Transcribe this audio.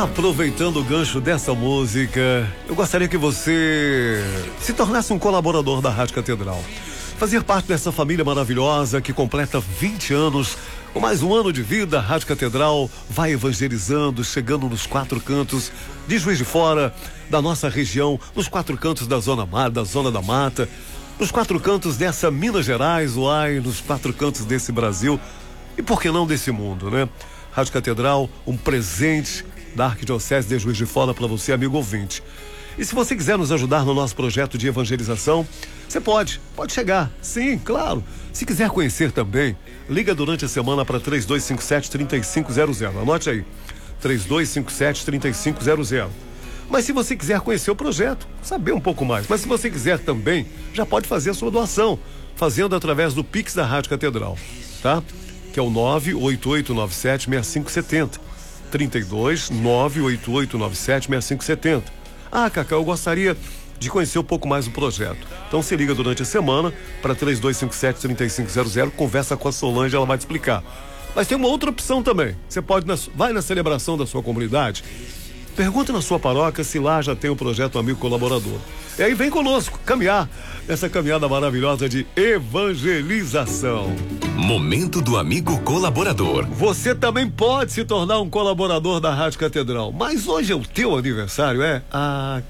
Aproveitando o gancho dessa música, eu gostaria que você se tornasse um colaborador da Rádio Catedral. Fazer parte dessa família maravilhosa que completa 20 anos, com mais um ano de vida. A Rádio Catedral vai evangelizando, chegando nos quatro cantos de Juiz de Fora, da nossa região, nos quatro cantos da Zona da Mata, nos quatro cantos dessa Minas Gerais, nos quatro cantos desse Brasil e por que não desse mundo, né? Rádio Catedral, um presente da Arquidiocese de Juiz de Fora para você, amigo ouvinte. E se você quiser nos ajudar no nosso projeto de evangelização, você pode chegar, sim, claro. Se quiser conhecer também, liga durante a semana para 3257-3500. Anote aí, 3257-3500. Mas se você quiser conhecer o projeto, saber um pouco mais, mas se você quiser também, já pode fazer a sua doação, fazendo através do Pix da Rádio Catedral, tá? Que é o 98897-6570. 32-98897-6570. Ah, Cacá, eu gostaria de conhecer um pouco mais do projeto. Então se liga durante a semana para 3257-3500, conversa com a Solange, ela vai te explicar. Mas tem uma outra opção também. Você pode, vai na celebração da sua comunidade, pergunta na sua paróquia se lá já tem o projeto Amigo Colaborador. E aí vem conosco, caminhar nessa caminhada maravilhosa de evangelização. Momento do Amigo Colaborador. Você também pode se tornar um colaborador da Rádio Catedral. Mas hoje é o teu aniversário, é? Ah,